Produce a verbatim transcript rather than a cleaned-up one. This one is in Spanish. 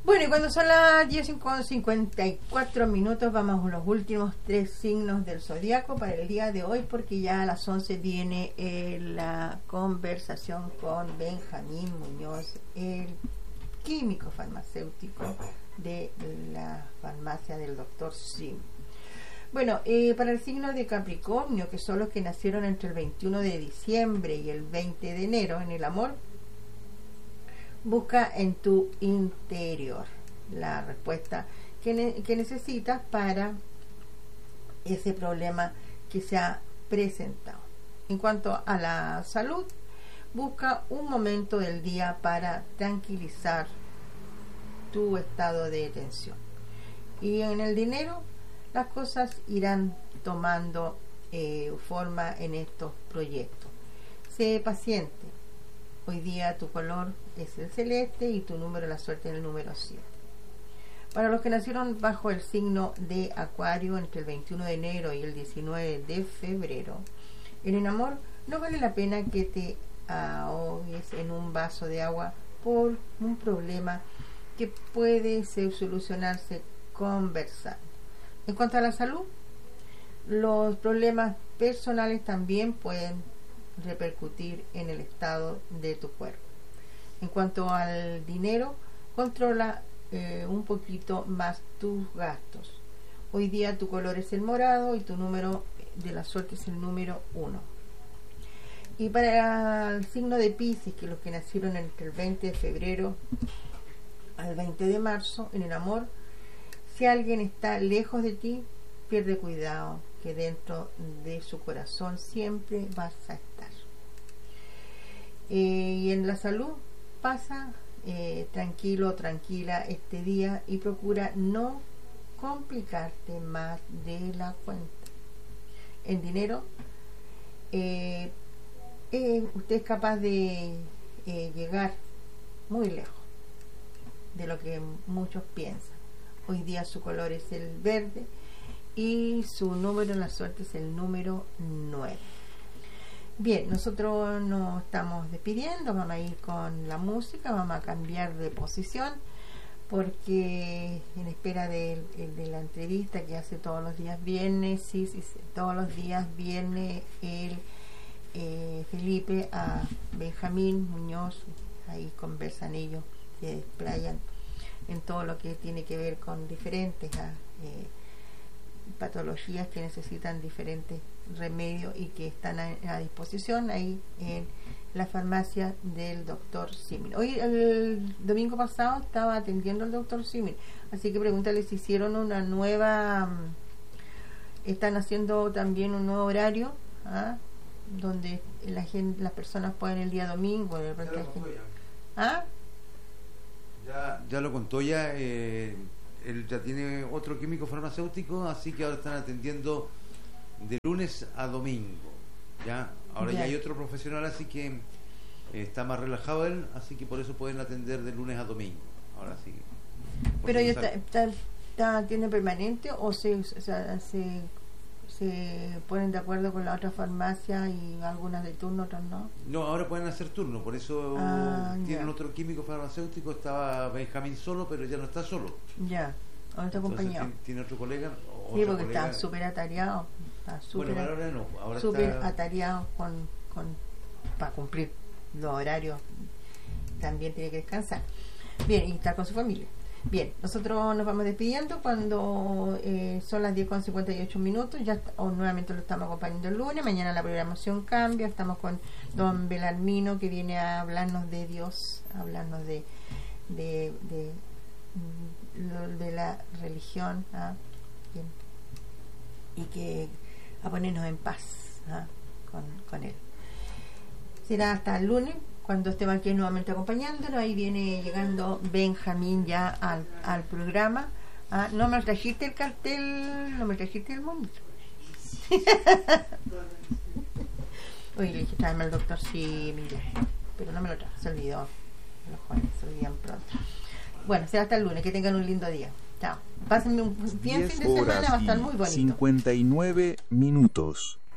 Bueno, y cuando son las diez con cincuenta y cuatro minutos, vamos a los últimos tres signos del zodiaco para el día de hoy, porque ya a las once viene eh, la conversación con Benjamín Muñoz, el químico farmacéutico de la farmacia del doctor Sim. Bueno, eh, para el signo de Capricornio, que son los que nacieron entre el veintiuno de diciembre y el veinte de enero, en el amor, busca en tu interior la respuesta que, ne- que necesitas para ese problema que se ha presentado. En cuanto a la salud, busca un momento del día para tranquilizar tu estado de tensión. Y en el dinero, las cosas irán tomando eh, forma en estos proyectos. Sé paciente. Hoy día tu color es el celeste y tu número de la suerte es el número siete. Para los que nacieron bajo el signo de Acuario entre el veintiuno de enero y el diecinueve de febrero, en el amor no vale la pena que te ahogues en un vaso de agua por un problema que puede ser, solucionarse conversando. En cuanto a la salud, los problemas personales también pueden repercutir en el estado de tu cuerpo. En cuanto al dinero, controla eh, un poquito más tus gastos. Hoy día tu color es el morado y tu número de la suerte es el número uno. Y para el signo de Piscis, que los que nacieron entre el veinte de febrero al veinte de marzo, en el amor, si alguien está lejos de ti, pierde cuidado, que dentro de su corazón siempre vas a estar. Eh, y en la salud, pasa eh, tranquilo o tranquila este día y procura no complicarte más de la cuenta. En dinero, eh, eh, usted es capaz de eh, llegar muy lejos de lo que muchos piensan. Hoy día su color es el verde y su número en la suerte es el número nueve. Bien, nosotros nos estamos despidiendo, vamos a ir con la música, vamos a cambiar de posición porque en espera de, de la entrevista que hace todos los días viernes, sí, sí, sí, todos los días viene el eh, Felipe a Benjamín Muñoz, ahí conversan ellos, se desplayan en todo lo que tiene que ver con diferentes eh, patologías que necesitan diferentes remedios y que están a, a disposición ahí en la farmacia del doctor Simin. Hoy, el domingo pasado, estaba atendiendo al doctor Simin, así que pregúntale si hicieron una nueva, están haciendo también un nuevo horario, ¿ah? Donde la gente, las personas pueden el día domingo, de repente, ¿ah? Ya, ya lo contó ya, eh, él ya tiene otro químico farmacéutico, así que ahora están atendiendo de lunes a domingo. Ya, ahora ya, ya hay otro profesional, así que eh, está más relajado él, así que por eso pueden atender de lunes a domingo. Ahora sí. Pero ya está, está, está, ¿tiene permanente o se, o sea, se se ponen de acuerdo con la otra farmacia y algunas de turno, otras no? No, ahora pueden hacer turno, por eso ah, tienen ya. Otro químico farmacéutico. Estaba Benjamín solo, pero ya no está solo. Ya, ahora está acompañado. Tiene, tiene otro colega. Sí, porque colega. Está súper atareado. Está súper bueno, ahora no. Ahora súper está... atareado con, con, para cumplir los horarios. También tiene que descansar. Bien, y estar con su familia. Bien, nosotros nos vamos despidiendo cuando eh, son las diez con cincuenta y ocho minutos. Ya oh, nuevamente lo estamos acompañando el lunes. Mañana la programación cambia. Estamos con don Belarmino, que viene a hablarnos de Dios, a hablarnos de de, de, de, de la religión, ¿ah? Bien. Y que a ponernos en paz, ¿ah? con, con él. Será hasta el lunes cuando estemos aquí nuevamente acompañándonos. Ahí viene llegando Benjamín ya al, al programa. Ah, no me trajiste el cartel, no me trajiste el monito. Oye, le dije, tráeme al doctor, sí, mira, pero no me lo trajo, se olvidó. Los jóvenes se olvidan pronto. Bueno, será hasta el lunes, que tengan un lindo día. Chao. Pásenme un bien fin de semana, va a estar muy bonito. cincuenta y nueve minutos.